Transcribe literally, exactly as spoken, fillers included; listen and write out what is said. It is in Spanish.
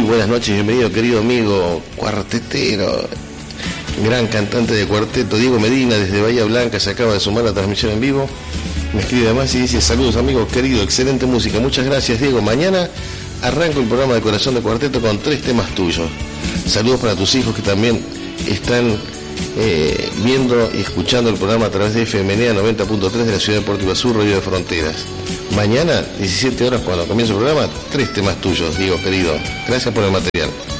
buenas noches, bienvenido querido amigo cuartetero, gran cantante de cuarteto, Diego Medina desde Bahía Blanca, se acaba de sumar a la transmisión en vivo. Me escribe además y dice: saludos amigos queridos, excelente música, muchas gracias Diego. Mañana arranco el programa de Corazón de Cuarteto con tres temas tuyos. Saludos para tus hijos que también están eh, viendo y escuchando el programa a través de F M N A noventa punto tres de la Ciudad Deportiva Sur, Radio de Fronteras. Mañana, diecisiete horas, cuando comience el programa, tres temas tuyos, Diego querido. Gracias por el material.